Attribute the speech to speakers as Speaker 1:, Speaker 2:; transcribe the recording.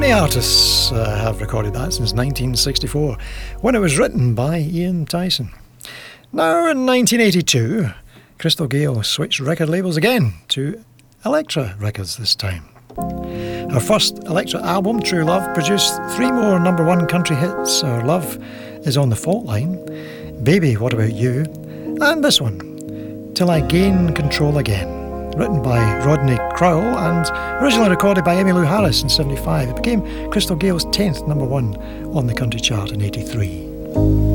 Speaker 1: many artists have recorded that since 1964, when it was written by Ian Tyson. Now in 1982, Crystal Gayle switched record labels again to Elektra Records this time. Her first Elektra album, True Love, produced 3 more number 1 country hits: Our Love Is on the Fault Line, Baby What About You, and this one, Till I Gain Control Again. Written by Rodney Crowell and originally recorded by Emmylou Harris in 75. It became Crystal Gayle's 10th number 1 on the country chart in 83.